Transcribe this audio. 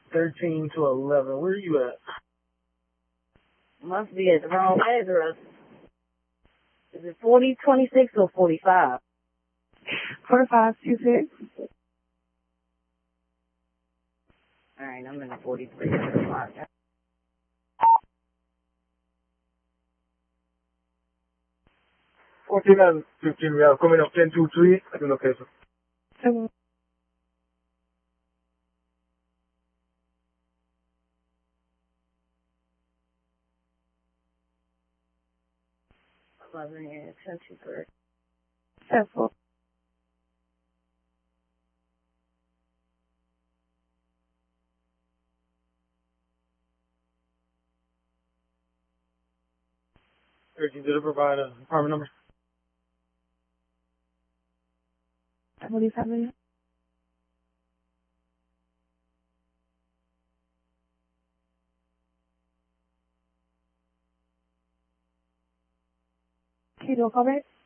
13 to 11. Where are you at? Must be at the wrong address. Is it 4026 or 45? 4526. All right, I'm in the 43. 14 and 15, we have coming up 10 to 3 at the location. 7. Yeah, 10 to 3. 7. Did you provide an apartment number? 47. Can you do a call back?